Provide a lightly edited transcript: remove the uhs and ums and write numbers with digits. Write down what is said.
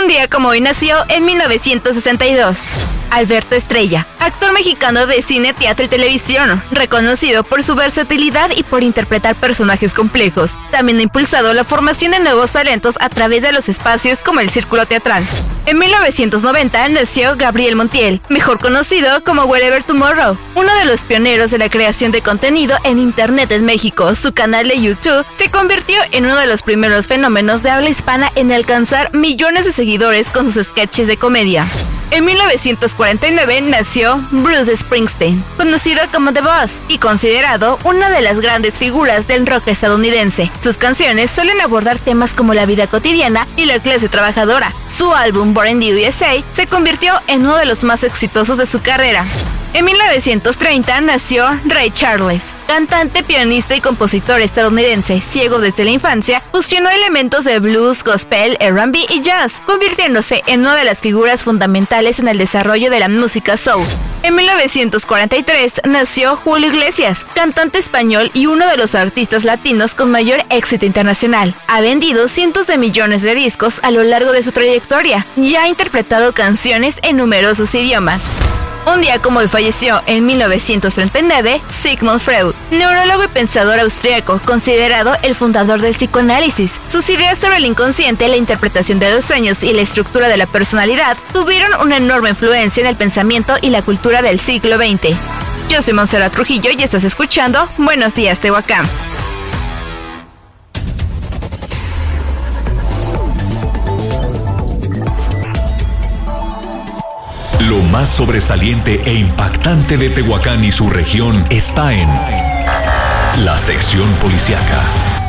Un día como hoy nació en 1962. Alberto Estrella, actor mexicano de cine, teatro y televisión, reconocido por su versatilidad y por interpretar personajes complejos. También ha impulsado la formación de nuevos talentos a través de los espacios como el Círculo Teatral. En 1990 nació Gabriel Montiel, mejor conocido como Wherever Tomorrow, uno de los pioneros de la creación de contenido en Internet en México. Su canal de YouTube se convirtió en uno de los primeros fenómenos de habla hispana en alcanzar millones de seguidores con sus sketches de comedia. En 1949 nació Bruce Springsteen, conocido como The Boss y considerado una de las grandes figuras del rock estadounidense. Sus canciones suelen abordar temas como la vida cotidiana y la clase trabajadora. Su álbum Born in the USA se convirtió en uno de los más exitosos de su carrera. En 1930 nació Ray Charles, cantante, pianista y compositor estadounidense, ciego desde la infancia. Fusionó elementos de blues, gospel, R&B y jazz, convirtiéndose en una de las figuras fundamentales en el desarrollo de la música soul. En 1943 nació Julio Iglesias, cantante español y uno de los artistas latinos con mayor éxito internacional. Ha vendido cientos de millones de discos a lo largo de su trayectoria y ha interpretado canciones en numerosos idiomas. Un día como hoy falleció en 1939 Sigmund Freud, neurólogo y pensador austriaco, considerado el fundador del psicoanálisis. Sus ideas sobre el inconsciente, la interpretación de los sueños y la estructura de la personalidad tuvieron una enorme influencia en el pensamiento y la cultura del siglo XX. Yo soy Montserrat Trujillo y estás escuchando Buenos Días, Tehuacán. Lo más sobresaliente e impactante de Tehuacán y su región está en la sección policíaca.